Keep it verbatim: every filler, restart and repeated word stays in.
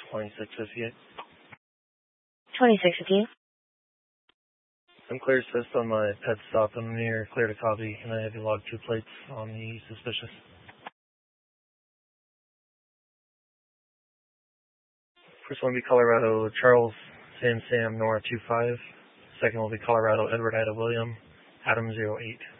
twenty-six fifty-eight. twenty-six fifty-eight. I'm clear assist on my pet stop. I'm near clear to copy. Can I have you log two plates on the suspicious? First one will be Colorado Charles Sam Sam Nora two five. Second will be Colorado Edward Ida William Adam zero eight.